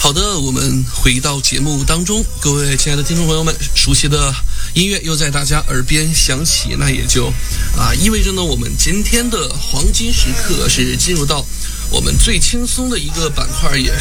好的，我们回到节目当中，各位亲爱的听众朋友们，熟悉的音乐又在大家耳边响起，那也就意味着呢，我们今天的黄金时刻是进入到我们最轻松的一个板块，也